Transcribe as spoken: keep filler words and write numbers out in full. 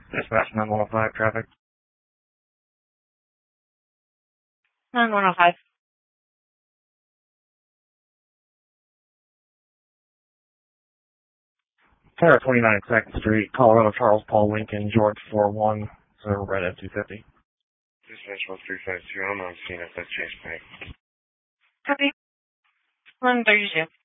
Dispatch nine one oh five traffic. nine one oh five. Terra twenty-nine second Street, Colorado Charles Paul Lincoln, George four one, zero red F two fifty. Dispatch one three five two, I'm on scene at that Chase Bank. Copy. one thirty-two.